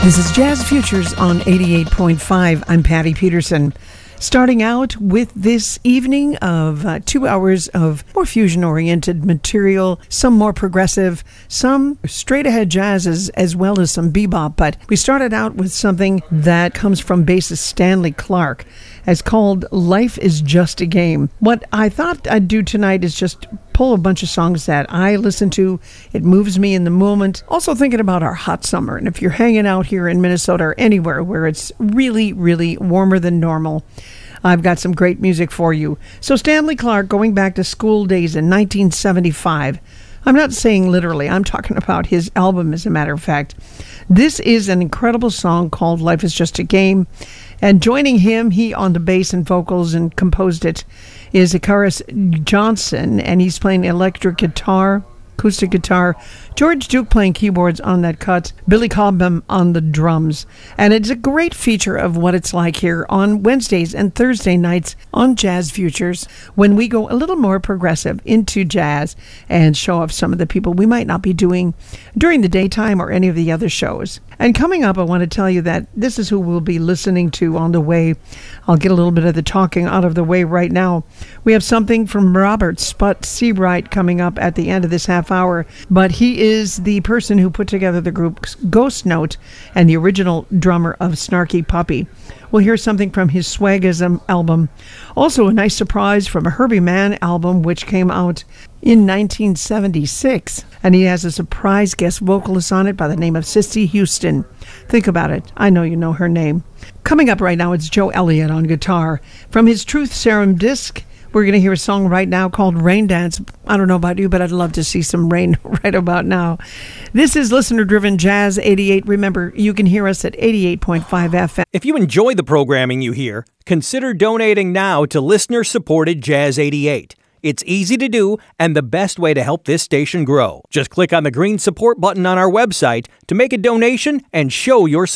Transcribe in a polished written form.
This is Jazz Futures on 88.5. I'm Patty Peterson. Starting out with this evening of 2 hours of more fusion-oriented material, some more progressive, some straight-ahead jazz as well as some bebop. But we started out with something that comes from bassist Stanley Clarke. It's called Life is Just a Game. What I thought I'd do tonight is just pull a bunch of songs that I listen to. It moves me in the moment. Also thinking about our hot summer. And if you're hanging out here in Minnesota or anywhere where it's really, really warmer than normal, I've got some great music for you. So Stanley Clarke, going back to school days in 1975. I'm not saying literally. I'm talking about his album, as a matter of fact. This is an incredible song called Life is Just a Game. And joining him, he on the bass and vocals and composed it, is Icarus Johnson. And he's playing electric guitar, acoustic guitar, George Duke playing keyboards on that cut, Billy Cobham on the drums. And it's a great feature of what it's like here on Wednesdays and Thursday nights on Jazz Futures, when we go a little more progressive into jazz and show off some of the people we might not be doing during the daytime or any of the other shows. And coming up, I want to tell you that this is who we'll be listening to on the way. I'll get a little bit of the talking out of the way right now. We have something from Robert Sput Sebright coming up at the end of this half hour, but he is the person who put together the group Ghost Note and the original drummer of Snarky Puppy. We'll hear something from his Swagism album. Also a nice surprise from a Herbie Mann album, which came out in 1976. And he has a surprise guest vocalist on it by the name of Cissy Houston. Think about it. I know you know her name. Coming up right now, it's Joe Elliott on guitar. From his Truth Serum disc, we're going to hear a song right now called Rain Dance. I don't know about you, but I'd love to see some rain right about now. This is listener-driven Jazz 88. Remember, you can hear us at 88.5 FM. If you enjoy the programming you hear, consider donating now to listener-supported Jazz 88. It's easy to do and the best way to help this station grow. Just click on the green support button on our website to make a donation and show your support.